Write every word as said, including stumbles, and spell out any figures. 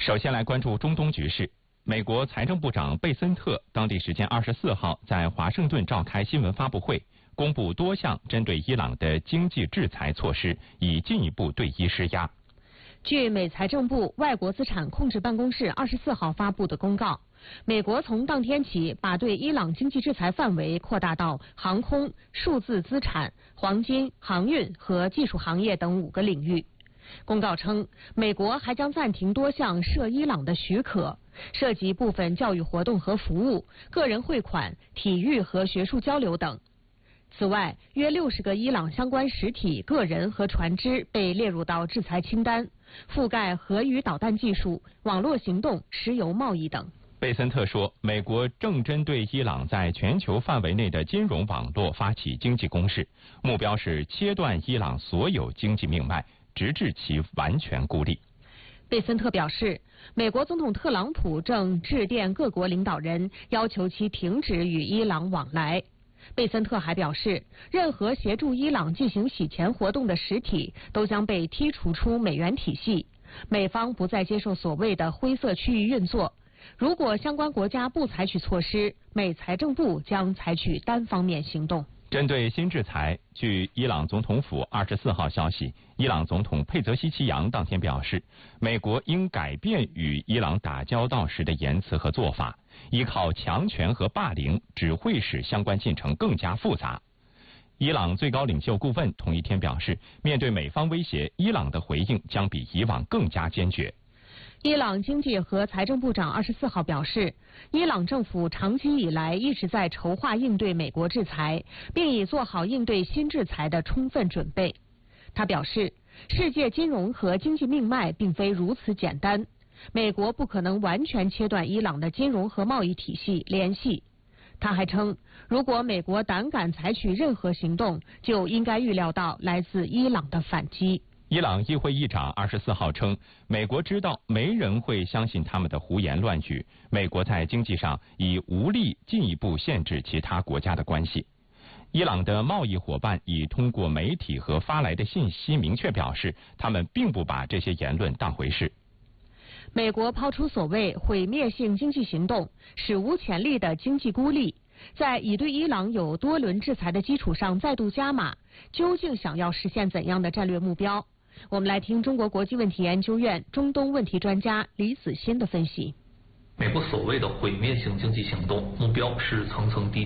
首先来关注中东局势。美国财政部长贝森特当地时间二十四号在华盛顿召开新闻发布会，公布多项针对伊朗的经济制裁措施，以进一步对伊施压。 据美财政部外国资产控制办公室二十四号发布的公告，美国从当天起把对伊朗经济制裁范围扩大到航空、数字资产、黄金、航运和技术行业等五个领域。公告称，美国还将暂停多项涉伊朗的许可，涉及部分教育活动和服务、个人汇款、体育和学术交流等。此外，约六十个伊朗相关实体、个人和船只被列入到制裁清单，覆盖核与导弹技术、网络行动、石油贸易等。 贝森特说，美国正针对伊朗在全球范围内的金融网络发起经济攻势，目标是切断伊朗所有经济命脉，直至其完全孤立。 贝森特表示，美国总统特朗普正致电各国领导人，要求其停止与伊朗往来。贝森特还表示，任何协助伊朗进行洗钱活动的实体都将被剔除出美元体系，美方不再接受所谓的灰色区域运作。如果相关国家不采取措施，美财政部将采取单方面行动。 针对新制裁，据伊朗总统府二十四号消息，伊朗总统佩泽西奇扬当天表示，美国应改变与伊朗打交道时的言辞和做法，依靠强权和霸凌只会使相关进程更加复杂。伊朗最高领袖顾问同一天表示，面对美方威胁，伊朗的回应将比以往更加坚决。 伊朗经济和财政部长二十四号表示，伊朗政府长期以来一直在筹划应对美国制裁，并已做好应对新制裁的充分准备。他表示，世界金融和经济命脉并非如此简单，美国不可能完全切断伊朗的金融和贸易体系联系。他还称，如果美国胆敢采取任何行动，就应该预料到来自伊朗的反击。 伊朗议会议长二十四号称，美国知道没人会相信他们的胡言乱语，美国在经济上已无力进一步限制其他国家的关系。伊朗的贸易伙伴已通过媒体和发来的信息明确表示，他们并不把这些言论当回事。 美国抛出所谓毁灭性经济行动，史无前例的经济孤立，在已对伊朗有多轮制裁的基础上再度加码，究竟想要实现怎样的战略目标？我们来听中国国际问题研究院中东问题专家李子欣的分析。 美国所谓的毁灭性经济行动，目标是层层递